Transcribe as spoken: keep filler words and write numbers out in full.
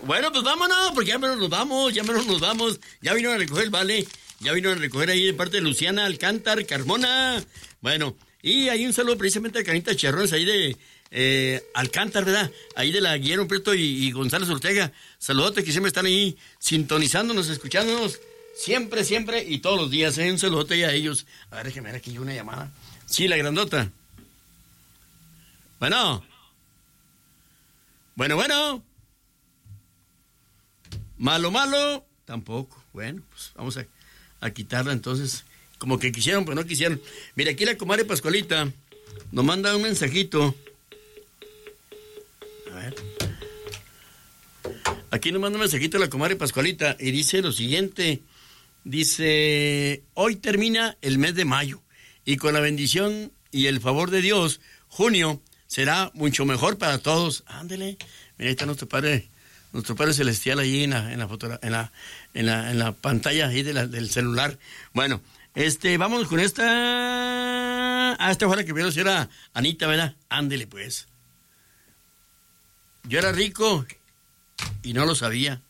Bueno, pues vámonos, porque ya menos nos vamos, ya menos nos vamos. Ya vino a recoger el vale, ya vino a recoger ahí de parte de Luciana Alcántar, Carmona. Bueno, y hay un saludo precisamente a Carita Charrones ahí de eh, Alcántar, ¿verdad? Ahí de la Guillermo Prieto y, y González Ortega. Saludote que siempre están ahí sintonizándonos, escuchándonos. Siempre, siempre y todos los días, ¿eh? Un saludote a ellos. A ver, déjeme ver aquí una llamada. Sí, la grandota. Bueno. Bueno, bueno. Malo, malo. Tampoco. Bueno, pues vamos a, a quitarla entonces. Como que quisieron, pero no quisieron. Mira, aquí la comadre Pascualita nos manda un mensajito. A ver. Aquí nos manda un mensajito la comadre Pascualita y dice lo siguiente. Dice, hoy termina el mes de mayo y con la bendición y el favor de Dios, junio será mucho mejor para todos. Ándele, mira, ahí está nuestro padre, nuestro padre celestial ahí en la, en la, foto, en la, en la, en la pantalla ahí de la, del celular. Bueno, este, vamos con esta, a esta hora que veo si era Anita, ¿verdad? Ándele pues. Yo era rico y no lo sabía.